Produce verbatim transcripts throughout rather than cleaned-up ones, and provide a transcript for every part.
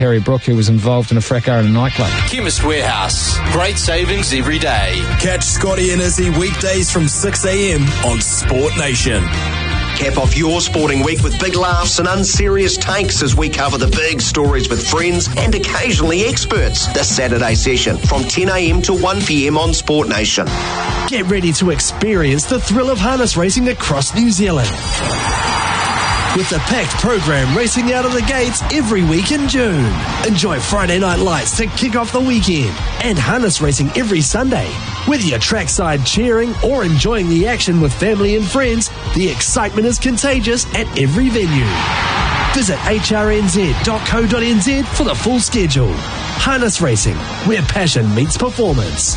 Harry Brook, who was involved in a fracas in a nightclub. Chemist Warehouse. Great savings every day. Catch Scotty and Izzy weekdays from six a.m. on Sport Nation. Cap off your sporting week with big laughs and unserious takes as we cover the big stories with friends and occasionally experts. This Saturday session from ten a.m. to one p.m. on Sport Nation. Get ready to experience the thrill of harness racing across New Zealand. With the packed program racing out of the gates every week in June. Enjoy Friday night lights to kick off the weekend and harness racing every Sunday. Whether you're trackside cheering or enjoying the action with family and friends, the excitement is contagious at every venue. Visit h r n z dot co dot n z for the full schedule. Harness racing, where passion meets performance.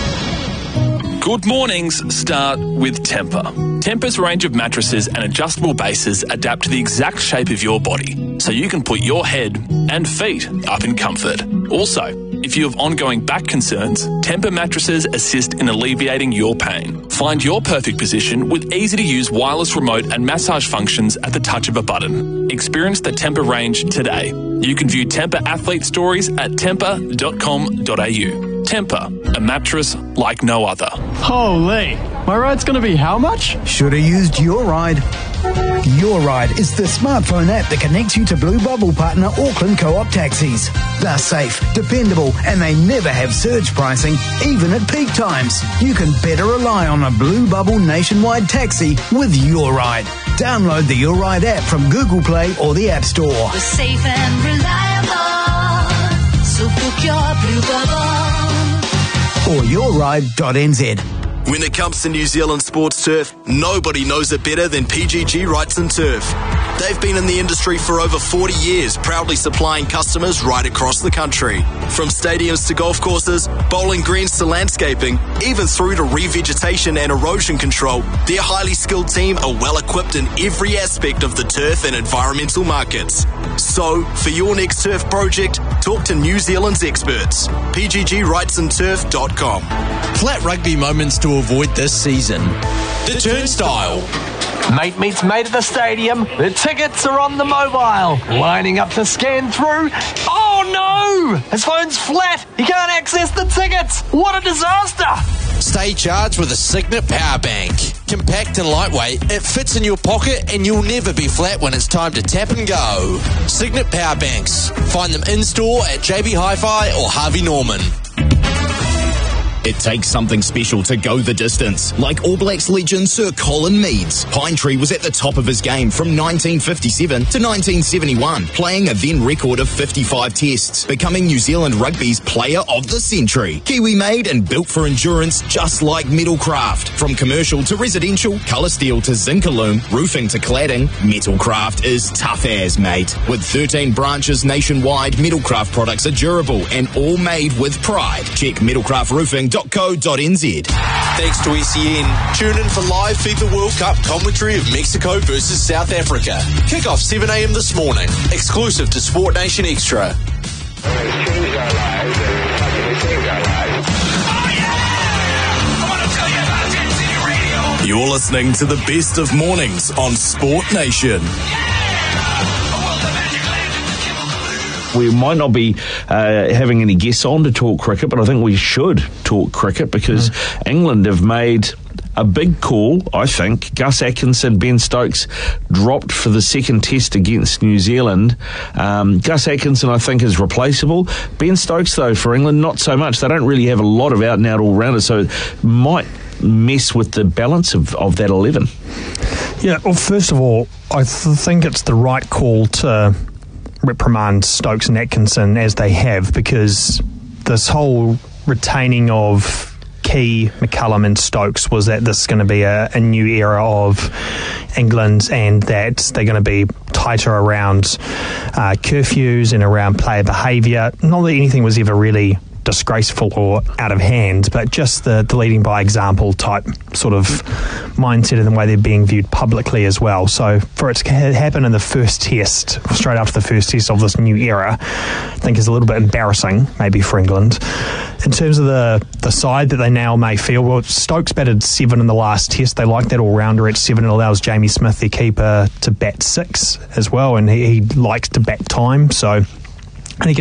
Good mornings start with Tempur. Tempur's range of mattresses and adjustable bases adapt to the exact shape of your body, so you can put your head and feet up in comfort. Also, if you have ongoing back concerns, Tempur mattresses assist in alleviating your pain. Find your perfect position with easy-to-use wireless remote and massage functions at the touch of a button. Experience the Tempur range today. You can view Tempur athlete stories at tempur dot com dot a u. Tempur, a mattress like no other. Holy, my ride's going to be how much? Should have used Your Ride. Your Ride is the smartphone app that connects you to Blue Bubble partner Auckland Co-op taxis. They're safe, dependable, and they never have surge pricing, even at peak times. You can better rely on a Blue Bubble nationwide taxi with Your Ride. Download the Your Ride app from Google Play or the App Store. We're safe and reliable, so book your Blue Bubble. Or your ride dot n z. When it comes to New Zealand sports turf, nobody knows it better than P G G Wrightson Turf. They've been in the industry for over forty years, proudly supplying customers right across the country. From stadiums to golf courses, bowling greens to landscaping, even through to revegetation and erosion control, their highly skilled team are well equipped in every aspect of the turf and environmental markets. So, for your next turf project, talk to New Zealand's experts. P G G Wrightson Turf dot com. Flat rugby moments to avoid this season. The Turnstile. Mate meets mate at the stadium. The tickets are on the mobile. Lining up to scan through. Oh no! His phone's flat. He can't access the tickets. What a disaster! Stay charged with a Signet Power Bank. Compact and lightweight, it fits in your pocket and you'll never be flat when it's time to tap and go. Signet Power Banks. Find them in-store at J B Hi-Fi or Harvey Norman. It takes something special to go the distance. Like All Blacks legend Sir Colin Meads, Pine Tree was at the top of his game from nineteen fifty-seven to nineteen seventy-one, playing a then record of fifty-five tests, becoming New Zealand rugby's player of the century. Kiwi made and built for endurance, just like Metalcraft. From commercial to residential, colour steel to Zincalume, roofing to cladding, Metalcraft is tough as, mate. With thirteen branches nationwide, Metalcraft products are durable and all made with pride. Check metalcraft roofing dot co dot n z. Thanks to S E N. Tune in for live FIFA World Cup commentary of Mexico versus South Africa. Kick off seven a.m. this morning. Exclusive to Sport Nation Extra. You're listening to the best of mornings on Sport Nation. We might not be uh, having any guests on to talk cricket, but I think we should talk cricket because mm. England have made a big call, I think. Gus Atkinson, Ben Stokes dropped for the second test against New Zealand. Um, Gus Atkinson, I think, is replaceable. Ben Stokes, though, for England, not so much. They don't really have a lot of out-and-out all-rounders, so it might mess with the balance of, of that eleven. Yeah, well, first of all, I th- think it's the right call to reprimand Stokes and Atkinson as they have, because this whole retaining of Key, McCullum and Stokes was that this is going to be a, a new era of England and that they're going to be tighter around uh, curfews and around player behaviour. Not that anything was ever really disgraceful or out of hand, but just the, the leading by example type sort of mindset and the way they're being viewed publicly as well. So for it to happen in the first test, straight after the first test of this new era, I think is a little bit embarrassing maybe for England. In terms of the, the side that they now may feel, well, Stokes batted seven in the last test. They like that all-rounder at seven. It allows Jamie Smith, their keeper, to bat six as well, and he, he likes to bat time, so